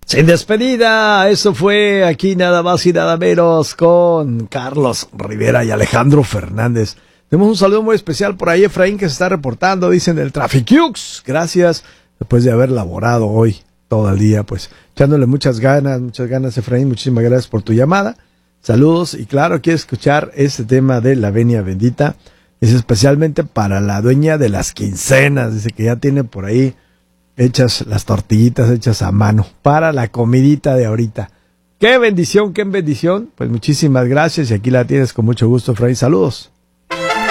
Sin despedida, eso fue aquí nada más y nada menos con Carlos Rivera y Alejandro Fernández. Tenemos un saludo muy especial por ahí, Efraín, que se está reportando, dicen el Traficux. Gracias, después de haber laborado hoy todo el día, pues echándole muchas ganas, Efraín. Muchísimas gracias por tu llamada. Saludos, y claro, quiero escuchar este tema de la venia bendita. Es especialmente para la dueña de las quincenas, dice que ya tiene por ahí hechas las tortillitas hechas a mano para la comidita de ahorita. ¡Qué bendición, qué bendición! Pues muchísimas gracias y aquí la tienes con mucho gusto, Efraín. Saludos.